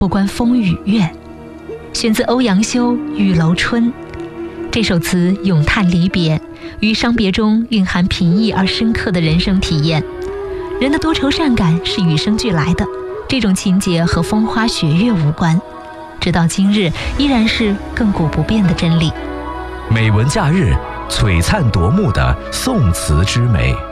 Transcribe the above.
不关风雨月，选自欧阳修《玉楼春》。这首词咏叹离别，于伤别中蕴含平易而深刻的人生体验。人的多愁善感是与生俱来的，这种情节和风花雪月无关，直到今日依然是亘古不变的真理。 美文假日，璀璨夺目的宋词之美。